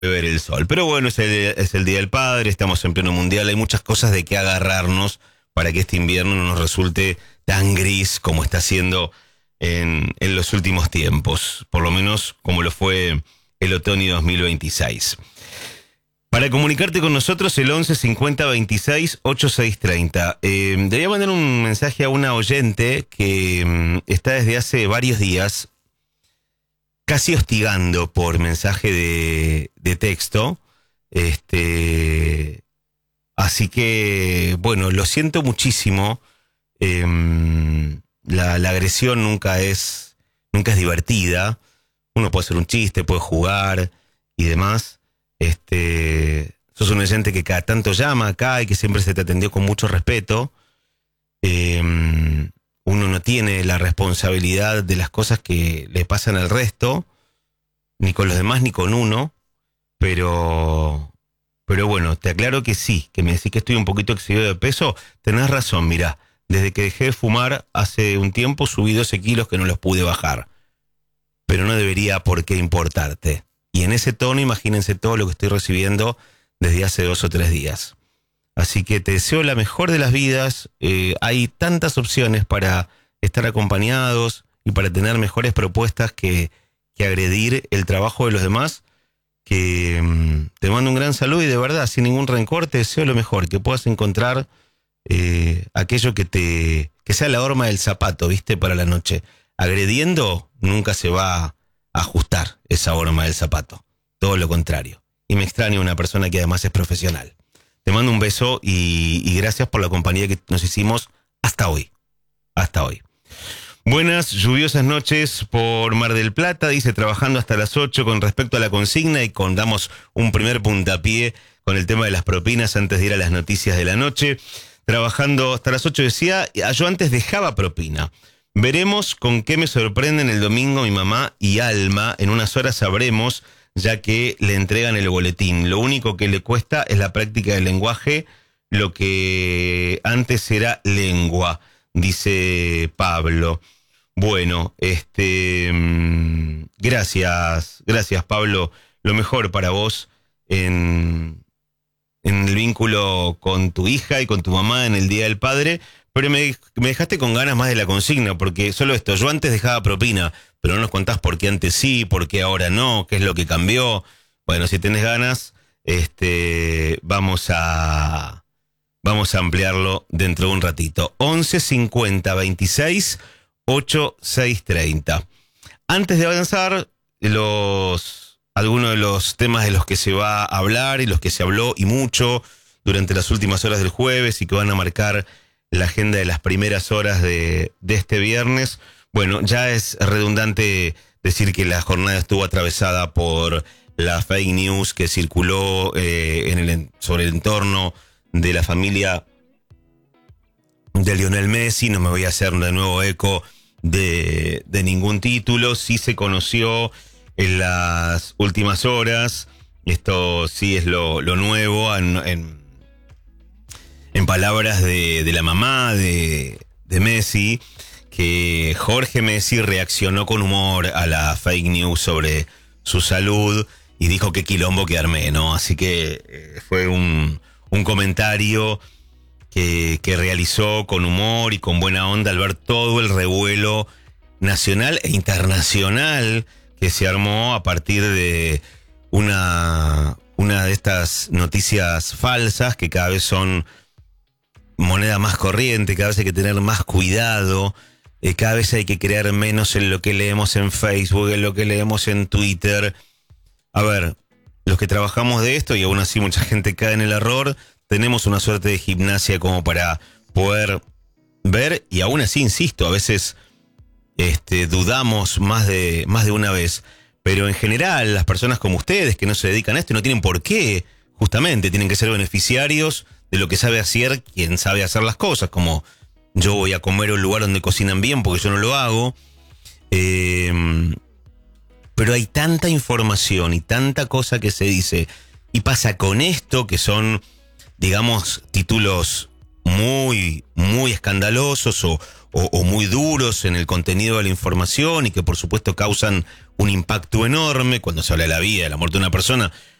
ver el sol. Pero bueno, es el Día del Padre, estamos en pleno mundial, hay muchas cosas de qué agarrarnos para que este invierno no nos resulte tan gris como está siendo en los últimos tiempos, por lo menos como lo fue el otoño 2026. Para comunicarte con nosotros, el 11 50 26 8630. Debería mandar un mensaje a una oyente que está desde hace varios días casi hostigando por mensaje de texto. Así que, bueno, lo siento muchísimo. La agresión nunca es divertida. Uno puede hacer un chiste, puede jugar y demás. Sos un oyente que cada tanto llama acá y que siempre se te atendió con mucho respeto. Uno no tiene la responsabilidad de las cosas que le pasan al resto, ni con los demás ni con uno, pero bueno, te aclaro que sí, que me decís que estoy un poquito excedido de peso. Tenés razón, mirá, desde que dejé de fumar hace un tiempo subí 12 kilos que no los pude bajar, pero no debería por qué importarte. Y en ese tono, imagínense todo lo que estoy recibiendo desde hace 2 o 3 días. Así que te deseo la mejor de las vidas. Hay tantas opciones para estar acompañados y para tener mejores propuestas que agredir el trabajo de los demás. Que te mando un gran saludo y de verdad, sin ningún rencor, te deseo lo mejor. Que puedas encontrar aquello que sea la horma del zapato, ¿viste? Para la noche. Agrediendo nunca se va a ajustar esa horma del zapato. Todo lo contrario. Y me extraña una persona que además es profesional. Te mando un beso y gracias por la compañía que nos hicimos hasta hoy. Hasta hoy. Buenas, lluviosas noches por Mar del Plata, dice, trabajando hasta las 8 con respecto a la consigna y damos un primer puntapié con el tema de las propinas antes de ir a las noticias de la noche. Trabajando hasta las 8 decía, yo antes dejaba propina. Veremos con qué me sorprenden el domingo mi mamá y Alma. En unas horas sabremos, ya que le entregan el boletín. Lo único que le cuesta es la práctica del lenguaje, lo que antes era lengua, dice Pablo. Bueno, gracias Pablo. Lo mejor para vos en el vínculo con tu hija y con tu mamá en el Día del Padre. Pero me dejaste con ganas más de la consigna, porque solo esto, yo antes dejaba propina, pero no nos contás por qué antes sí, por qué ahora no, qué es lo que cambió. Bueno, si tenés ganas, vamos a ampliarlo dentro de un ratito. 11 50 26 8630. Antes de avanzar, algunos de los temas de los que se va a hablar y los que se habló y mucho durante las últimas horas del jueves y que van a marcar la agenda de las primeras horas de este viernes. Bueno, ya es redundante decir que la jornada estuvo atravesada por la fake news que circuló sobre el entorno de la familia de Lionel Messi. No me voy a hacer de nuevo eco de ningún título. Sí se conoció en las últimas horas, esto sí es lo nuevo, en palabras de la mamá de Messi, que Jorge Messi reaccionó con humor a la fake news sobre su salud y dijo que quilombo que armé, ¿no? Así que fue un comentario que realizó con humor y con buena onda al ver todo el revuelo nacional e internacional que se armó a partir de una de estas noticias falsas que cada vez son moneda más corriente, cada vez hay que tener más cuidado, cada vez hay que creer menos en lo que leemos en Facebook, en lo que leemos en Twitter. A ver, los que trabajamos de esto, y aún así mucha gente cae en el error, tenemos una suerte de gimnasia como para poder ver, y aún así, insisto, a veces dudamos más de una vez, pero en general las personas como ustedes que no se dedican a esto y no tienen por qué, justamente tienen que ser beneficiarios de lo que sabe hacer quien sabe hacer las cosas, como yo voy a comer a un lugar donde cocinan bien porque yo no lo hago. Pero hay tanta información y tanta cosa que se dice, y pasa con esto que son, digamos, títulos muy, muy escandalosos o muy duros en el contenido de la información y que por supuesto causan un impacto enorme cuando se habla de la vida, de la muerte de una persona.